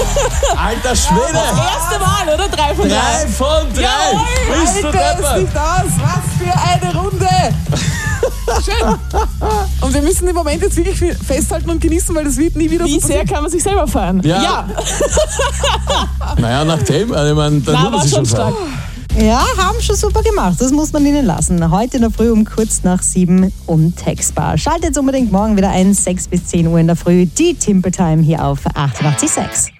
Alter Schwede! Das erste Mal, oder? 3 von 3. 3 von 3! Jawohl, Bist du Alter, ist deppert? nicht aus. Was für eine Runde. Schön. Und wir müssen den Moment jetzt wirklich festhalten und genießen, weil das wird nie wieder Wie so sehr passieren. kann man sich selber feiern? Ja. Naja, nachdem, also ich meine, da Na, muss man war sich schon schon stark. fragen. Ja, haben schon super gemacht. Das muss man ihnen lassen. Heute in der Früh um kurz nach 7 untext.bar. Schaltet unbedingt morgen wieder ein, 6 bis 10 Uhr in der Früh. Die Timple Time hier auf 88.6.